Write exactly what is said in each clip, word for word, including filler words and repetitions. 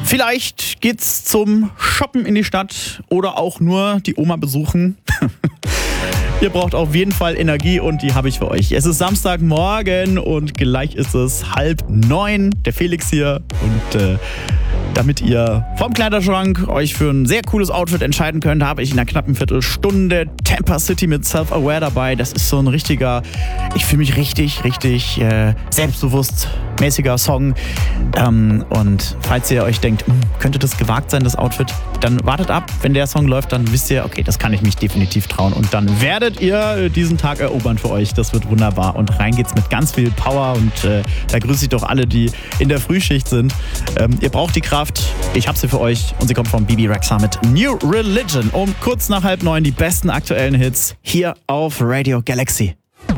Vielleicht geht's zum Shoppen in die Stadt oder auch nur die Oma besuchen. Ihr braucht auf jeden Fall Energie und die habe ich für euch. Es ist Samstagmorgen und gleich ist es halb neun. Der Felix hier und äh, damit ihr vom Kleiderschrank euch für ein sehr cooles Outfit entscheiden könnt, habe ich in einer knappen Viertelstunde Tampa City mit Self-Aware dabei. Das ist so ein richtiger, ich fühle mich richtig, richtig äh, selbstbewusst mäßiger Song. Ähm, und falls ihr euch denkt, könnte das gewagt sein, das Outfit, dann wartet ab. Wenn der Song läuft, dann wisst ihr, okay, das kann ich mich definitiv trauen. Und dann werdet ihr diesen Tag erobern für euch. Das wird wunderbar. Und rein geht's mit ganz viel Power. Und äh, da grüße ich doch alle, die in der Frühschicht sind. Ähm, ihr braucht die Kraft. Ich hab sie für euch. Und sie kommt von Bebe Rexha mit New Religion. Um kurz nach halb neun die besten aktuellen Hits hier auf Radio Galaxy.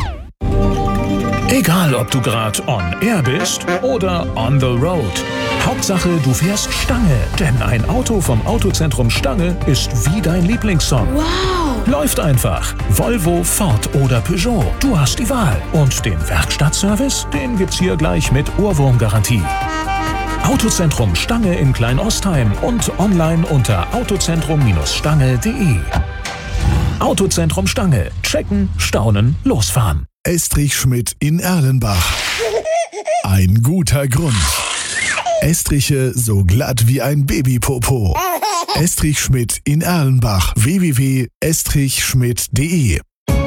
Egal, ob du gerade on air bist oder on the road. Hauptsache, du fährst Stange. Denn ein Auto vom Autozentrum Stange ist wie dein Lieblingssong. Wow! Läuft einfach. Volvo, Ford oder Peugeot. Du hast die Wahl. Und den Werkstattservice, den gibt's hier gleich mit Ohrwurmgarantie. Autozentrum Stange in Kleinostheim und online unter autozentrum Stange punkt de. Autozentrum Stange. Checken, staunen, losfahren. Estrich Schmidt in Erlenbach. Ein guter Grund. Estriche so glatt wie ein Babypopo. Estrich Schmidt in Erlenbach. w w w punkt estrich schmidt punkt de.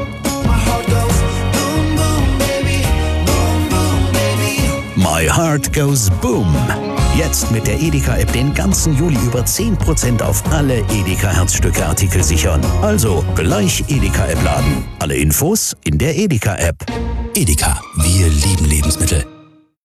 My Heart Goes Boom. Jetzt mit der Edeka-App den ganzen Juli über zehn Prozent auf alle Edeka-Herzstücke-Artikel sichern. Also gleich Edeka-App laden. Alle Infos in der Edeka-App. Edeka, wir lieben Lebensmittel.